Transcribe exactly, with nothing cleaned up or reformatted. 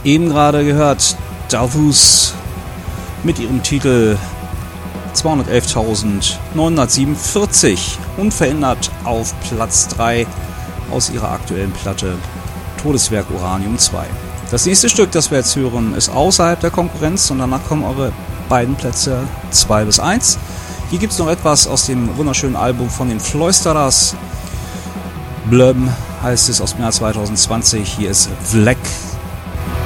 Eben gerade gehört Davus mit ihrem Titel zweihundertelftausendneunhundertsiebenundvierzig, unverändert auf Platz drei aus ihrer aktuellen Platte Todeswerk Uranium zwei. Das nächste Stück, das wir jetzt hören, ist außerhalb der Konkurrenz und danach kommen eure beiden Plätze zwei bis eins. Hier gibt es noch etwas aus dem wunderschönen Album von den Floisterers. Blöm heißt es aus dem Jahr zweitausendzwanzig. Hier ist Vlek.